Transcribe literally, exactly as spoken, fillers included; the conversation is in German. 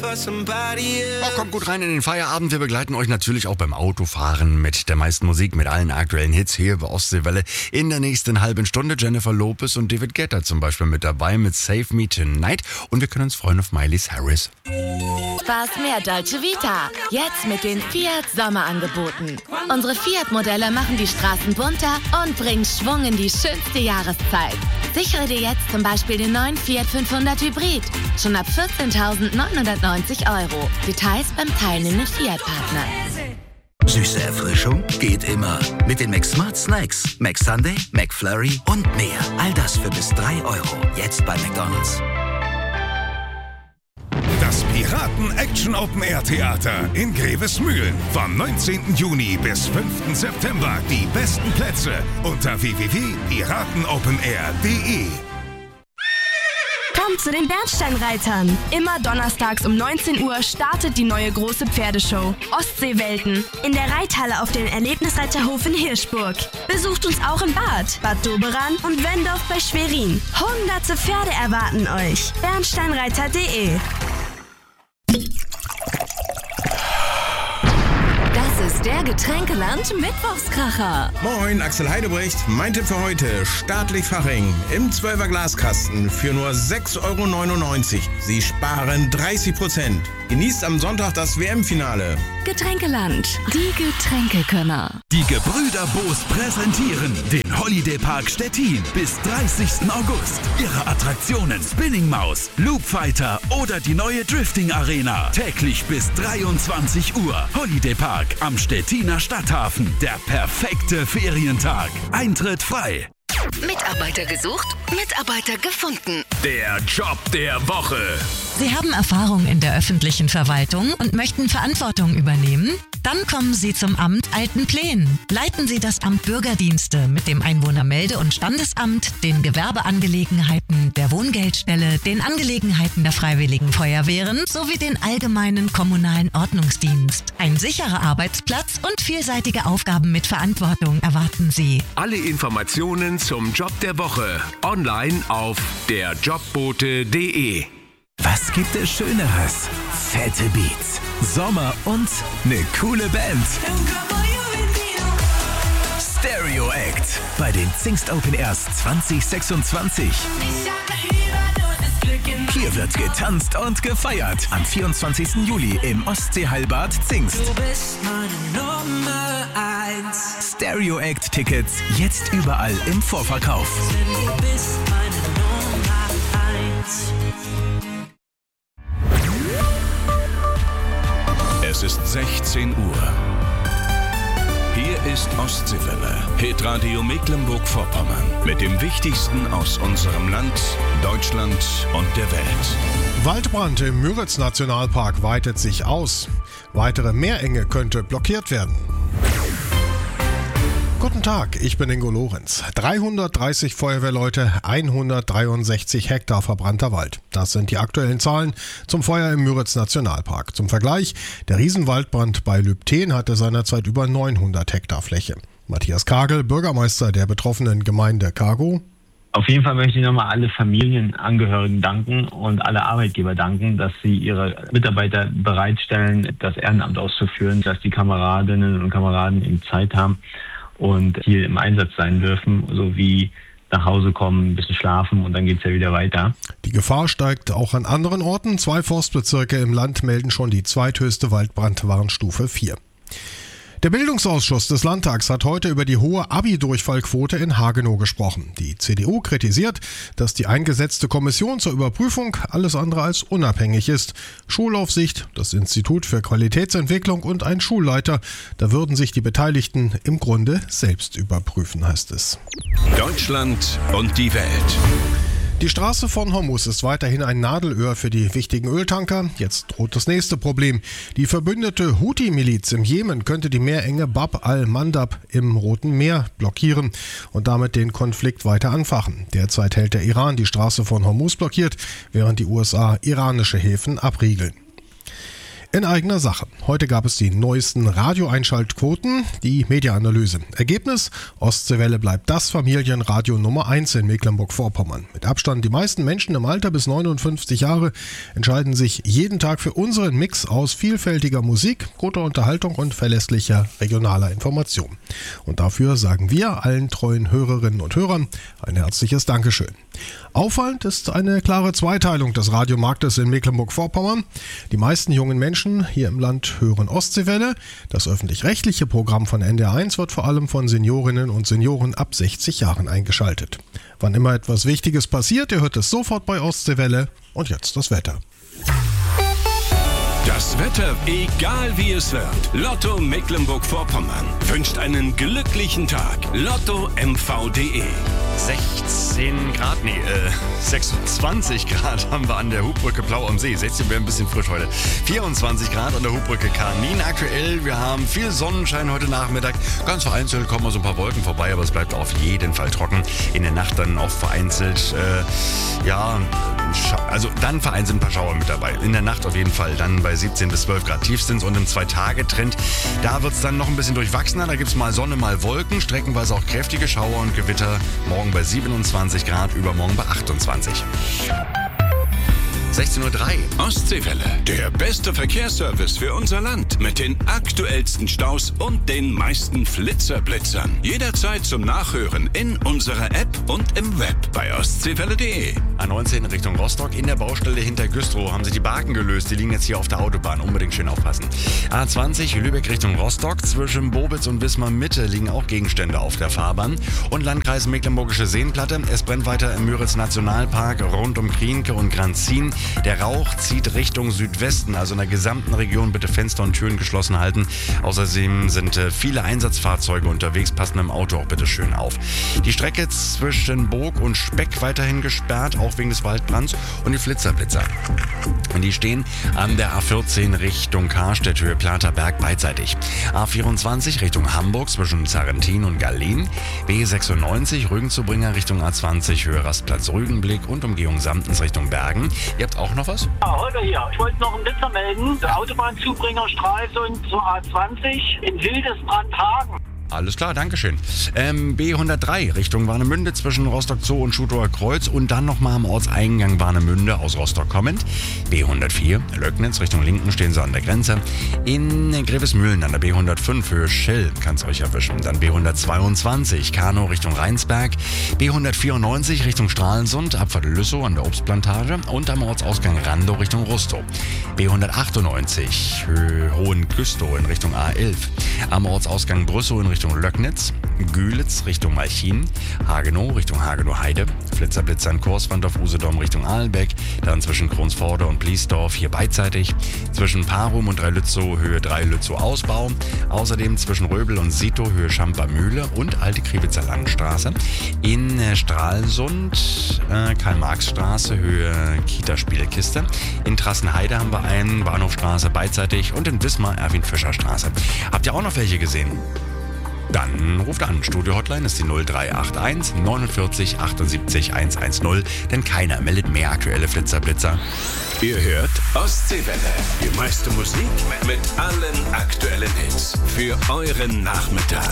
Oh, kommt gut rein in den Feierabend. Wir begleiten euch natürlich auch beim Autofahren mit der meisten Musik, mit allen aktuellen Hits hier bei Ostseewelle. In der nächsten halben Stunde Jennifer Lopez und David Guetta zum Beispiel mit dabei mit Save Me Tonight. Und wir können uns freuen auf Miley Cyrus. Spaß mehr Dolce Vita. Jetzt mit den Fiat Sommerangeboten. Unsere Fiat-Modelle machen die Straßen bunter und bringen Schwung in die schönste Jahreszeit. Sichere dir jetzt zum Beispiel den neuen Fiat fünfhundert Hybrid. Schon ab vierzehntausendneunhundertneunzig Euro. Details beim teilnehmenden Fiat-Partner. Süße Erfrischung geht immer. Mit den McSmart Snacks. McSunday, McFlurry und mehr. All das für bis drei Euro. Jetzt bei McDonald's. Das Piraten-Action-Open-Air-Theater in Grevesmühlen. Vom neunzehnten Juni bis fünften September. Die besten Plätze unter w w w punkt piratenopenair punkt de. Kommt zu den Bernsteinreitern. Immer donnerstags um neunzehn Uhr startet die neue große Pferdeshow Ostseewelten in der Reithalle auf dem Erlebnisreiterhof in Hirschburg. Besucht uns auch in Bad, Bad Doberan und Wendorf bei Schwerin. Hunderte Pferde erwarten euch. bernsteinreiter punkt de. Das ist der Getränkeland Mittwochskracher. Moin, Axel Heidebrecht. Mein Tipp für heute: Staatlich Faching im zwölfer Glaskasten für nur sechs Euro neunundneunzig. Sie sparen dreißig Prozent. Genießt am Sonntag das W M-Finale. Getränkeland, die Getränkekönner. Die Gebrüder Boos präsentieren den Holiday Park Stettin bis dreißigsten August. Ihre Attraktionen Spinning Maus, Loop Fighter oder die neue Drifting Arena. Täglich bis dreiundzwanzig Uhr. Holiday Park am Stettiner Stadthafen. Der perfekte Ferientag. Eintritt frei. Mitarbeiter gesucht, Mitarbeiter gefunden. Der Job der Woche. Sie haben Erfahrung in der öffentlichen Verwaltung und möchten Verantwortung übernehmen? Dann kommen Sie zum Amt Altenplen. Leiten Sie das Amt Bürgerdienste mit dem Einwohnermelde- und Standesamt, den Gewerbeangelegenheiten, der Wohngeldstelle, den Angelegenheiten der Freiwilligen Feuerwehren sowie den allgemeinen kommunalen Ordnungsdienst. Ein sicherer Arbeitsplatz und vielseitige Aufgaben mit Verantwortung erwarten Sie. Alle Informationen zum Job der Woche online auf der jobbote punkt de. Was gibt es Schöneres? Fette Beats, Sommer und eine coole Band. Stereo Act bei den Zingst Open Airs zwanzig sechsundzwanzig. Hier wird getanzt und gefeiert. Am vierundzwanzigsten Juli im Ostseeheilbad Zingst. Stereo Act Tickets jetzt überall im Vorverkauf. Es ist sechzehn Uhr. Hier ist Ostseewelle, Hitradio Mecklenburg-Vorpommern. Mit dem Wichtigsten aus unserem Land, Deutschland und der Welt. Waldbrand im Müritz-Nationalpark weitet sich aus. Weitere Meerenge könnte blockiert werden. Guten Tag, ich bin Ingo Lorenz. dreihundertdreißig Feuerwehrleute, hundertdreiundsechzig Hektar verbrannter Wald. Das sind die aktuellen Zahlen zum Feuer im Müritz-Nationalpark. Zum Vergleich, der Riesenwaldbrand bei Lübten hatte seinerzeit über neunhundert Hektar Fläche. Matthias Kagel, Bürgermeister der betroffenen Gemeinde Cargo. Auf jeden Fall möchte ich nochmal alle Familienangehörigen danken und alle Arbeitgeber danken, dass sie ihre Mitarbeiter bereitstellen, das Ehrenamt auszuführen, dass die Kameradinnen und Kameraden eben Zeit haben und hier im Einsatz sein dürfen, sowie nach Hause kommen, ein bisschen schlafen und dann geht's ja wieder weiter. Die Gefahr steigt auch an anderen Orten. Zwei Forstbezirke im Land melden schon die zweithöchste Waldbrandwarnstufe vier. Der Bildungsausschuss des Landtags hat heute über die hohe Abi-Durchfallquote in Hagenow gesprochen. Die C D U kritisiert, dass die eingesetzte Kommission zur Überprüfung alles andere als unabhängig ist. Schulaufsicht, das Institut für Qualitätsentwicklung und ein Schulleiter, da würden sich die Beteiligten im Grunde selbst überprüfen, heißt es. Deutschland und die Welt. Die Straße von Hormuz ist weiterhin ein Nadelöhr für die wichtigen Öltanker. Jetzt droht das nächste Problem. Die verbündete Houthi-Miliz im Jemen könnte die Meerenge Bab al-Mandab im Roten Meer blockieren und damit den Konflikt weiter anfachen. Derzeit hält der Iran die Straße von Hormuz blockiert, während die U S A iranische Häfen abriegeln. In eigener Sache. Heute gab es die neuesten Radioeinschaltquoten, die Mediaanalyse. Ergebnis: Ostseewelle bleibt das Familienradio Nummer eins in Mecklenburg-Vorpommern. Mit Abstand die meisten Menschen im Alter bis neunundfünfzig Jahre entscheiden sich jeden Tag für unseren Mix aus vielfältiger Musik, guter Unterhaltung und verlässlicher regionaler Information. Und dafür sagen wir allen treuen Hörerinnen und Hörern ein herzliches Dankeschön. Auffallend ist eine klare Zweiteilung des Radiomarktes in Mecklenburg-Vorpommern. Die meisten jungen Menschen hier im Land hören Ostseewelle. Das öffentlich-rechtliche Programm von N D R eins wird vor allem von Seniorinnen und Senioren ab sechzig Jahren eingeschaltet. Wann immer etwas Wichtiges passiert, ihr hört es sofort bei Ostseewelle. Und jetzt das Wetter. Das Wetter, egal wie es wird. Lotto Mecklenburg-Vorpommern wünscht einen glücklichen Tag. Lotto M V punkt de. sechzehn Grad, nee, äh, sechsundzwanzig Grad haben wir an der Hubbrücke Blau am See. sechzehn wäre ein bisschen frisch heute. vierundzwanzig Grad an der Hubbrücke Kamin aktuell. Wir haben viel Sonnenschein heute Nachmittag. Ganz vereinzelt kommen mal so ein paar Wolken vorbei, aber es bleibt auf jeden Fall trocken. In der Nacht dann auch vereinzelt, äh, ja, also dann vereinzelt ein paar Schauer mit dabei. In der Nacht auf jeden Fall dann bei siebzehn bis zwölf Grad Tiefstins und im Zwei-Tage-Trend. Da wird es dann noch ein bisschen durchwachsener. Da gibt es mal Sonne, mal Wolken, streckenweise auch kräftige Schauer und Gewitter. Morgen bei siebenundzwanzig Grad, übermorgen bei achtundzwanzig. sechzehn Uhr drei. Ostseewelle, der beste Verkehrsservice für unser Land mit den aktuellsten Staus und den meisten Flitzerblitzern. Jederzeit zum Nachhören in unserer App und im Web bei ostseewelle punkt de. A neunzehn Richtung Rostock. In der Baustelle hinter Güstrow haben sich die Baken gelöst. Die liegen jetzt hier auf der Autobahn. Unbedingt schön aufpassen. A zwanzig Lübeck Richtung Rostock. Zwischen Bobitz und Wismar Mitte liegen auch Gegenstände auf der Fahrbahn. Und Landkreis Mecklenburgische Seenplatte. Es brennt weiter im Müritz Nationalpark rund um Krienke und Granzin. Der Rauch zieht Richtung Südwesten, also in der gesamten Region bitte Fenster und Türen geschlossen halten. Außerdem sind äh, viele Einsatzfahrzeuge unterwegs, passen im Auto auch bitte schön auf. Die Strecke zwischen Burg und Speck weiterhin gesperrt, auch wegen des Waldbrands, und die Flitzerblitzer. Und die stehen an der A vierzehn Richtung Karstedt, Höhe Platerberg beidseitig. A vierundzwanzig Richtung Hamburg zwischen Zarrentin und Gallien. B sechsundneunzig Rügenzubringer Richtung A zwanzig, Höhe Rastplatz Rügenblick und Umgehung Samtens Richtung Bergen. Ihr habt auch noch was? Ja, Holger hier. Ich wollte noch einen Blitzer melden. Der Autobahnzubringer Stralsund zur A zwanzig in Hildesbrandhagen. Alles klar, Dankeschön. Ähm, B hundertdrei Richtung Warnemünde zwischen Rostock Zoo und Schutower Kreuz und dann nochmal am Ortseingang Warnemünde aus Rostock kommend. B hundertvier Löcknitz Richtung Linken, stehen sie an der Grenze. In Grevesmühlen an der B hundertfünf Höhe Schell kann es euch erwischen. Dann B hundertzweiundzwanzig Kano Richtung Rheinsberg. B hundertvierundneunzig Richtung Stralsund, Abfahrt Lüssow an der Obstplantage und am Ortsausgang Randow Richtung Rustow. B hundertachtundneunzig Hohen-Güstrow in Richtung A elf. Am Ortsausgang Brüssow in Richtung Richtung Löcknitz, Gühlitz Richtung Malchin, Hagenow Richtung Hagenow-Heide, Flitzerblitzer in Kurswand auf Usedom Richtung Ahlbeck, dann zwischen Kronsforde und Bliesdorf hier beidseitig, zwischen Parum und Dreilützow Höhe Dreilützow Ausbau, außerdem zwischen Röbel und Sito Höhe Schamper-Mühle und Alte Kriwitzer Landstraße, in äh, Stralsund äh, Karl-Marx-Straße Höhe Kita-Spielkiste, in Trassenheide haben wir einen, Bahnhofstraße beidseitig und in Wismar Erwin-Fischer-Straße. Habt ihr auch noch welche gesehen? Dann ruft an. Studio-Hotline ist die null drei acht eins neunundvierzig achtundsiebzig hundertzehn, denn keiner meldet mehr aktuelle Flitzerblitzer. Ihr hört Ostseewelle. Die meiste Musik mit allen aktuellen Hits für euren Nachmittag.